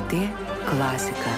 LRT klasika.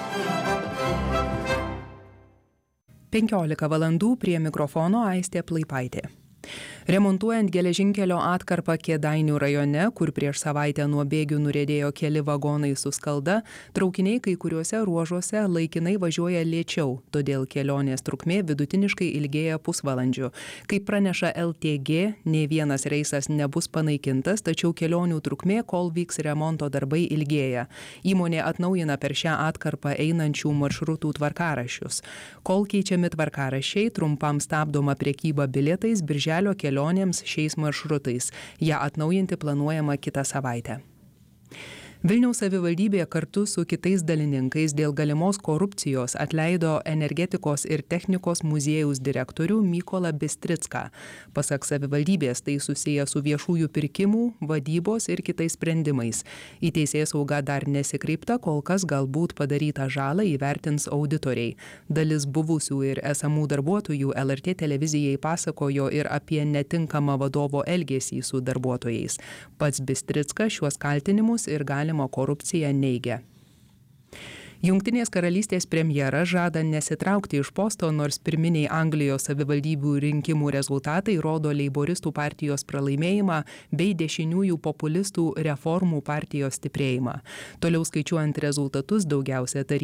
15 valandų prie mikrofono Aistė Plaipaitė. Remontuojant geležinkelio atkarpą Kėdainių rajone, kur prieš savaitę nuo bėgių nuriedėjo keli vagonai su skalda, traukiniai kai kuriuose ruožuose laikinai važiuoja lėčiau, todėl kelionės trukmė vidutiniškai ilgėja pusvalandžiu. Kaip praneša LTG, nei vienas reisas nebus panaikintas, tačiau kelionių trukmė, kol vyks remonto darbai, ilgėja. Įmonė atnaujina per šią atkarpą einančių maršrutų tvarkaraščius. Kol keičiami tvarkaraščiai, trumpam stabdoma prekyba bilietais birželio kelionėms šiais maršrutais. Ja atnaujinti planuojama kitą savaitę. Vilniaus savivaldybė kartu su kitais dalininkais dėl galimos korupcijos atleido energetikos ir technikos muziejaus direktorių Mykolą Bistricką. Pasak savivaldybės, tai susiję su viešųjų pirkimų, vadybos ir kitais sprendimais. Į teisėsaugą dar nesikreipta, kol kas galbūt padarytą žalą įvertins auditoriai. Dalis buvusių ir esamų darbuotojų LRT televizijai pasakojo ir apie netinkamą vadovo elgesį su darbuotojais. Pats Bistrickas šiuos kaltinimus ir galimą korupciją neigia. Jungtinės karalystės premjeras žada nesitraukti iš posto, nors pirminiai Anglijos savivaldybių rinkimų rezultatai rodo leiboristų partijos pralaimėjimą bei dešiniųjų populistų reformų partijos stiprėjimą. Toliau skaičiuojant rezultatus, daugiausia